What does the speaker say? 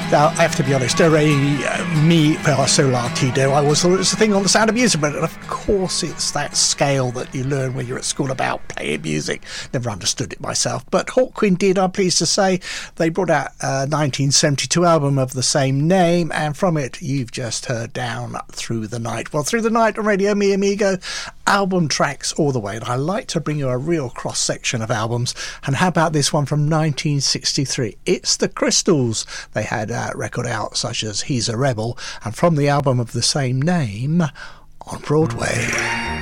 Now, I have to be honest, mi fa sol la ti do, I always thought it was a thing on The Sound of Music, but of course it's that scale that you learn when you're at school about playing music. Never understood it myself, but Hawkwind did, I'm pleased to say. They brought out a 1972 album of the same name, and from it you've just heard Down Through the Night. Well, Through the Night on Radio Mi Amigo, album tracks all the way, and I like to bring you a real cross-section of albums. And how about this one from 1963? It's the Crystals. They had a record out such as He's a Rebel, and from the album of the same name, On Broadway.